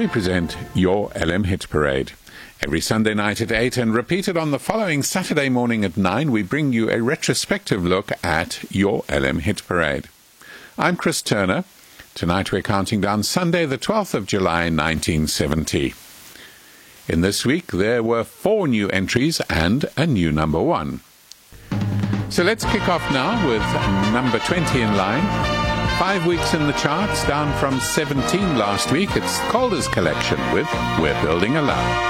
we present Your LM Hit Parade. Every Sunday night at 8 and repeated on the following Saturday morning at 9, we bring you a retrospective look at Your LM Hit Parade. I'm Chris Turner. Tonight we're counting down Sunday the 12th of July 1970. In this week there were 4 new entries and a new number 1. So let's kick off now with number 20 in line. 5 weeks in the charts, down from 17 last week. It's Calder's Collection with We're Building a Love.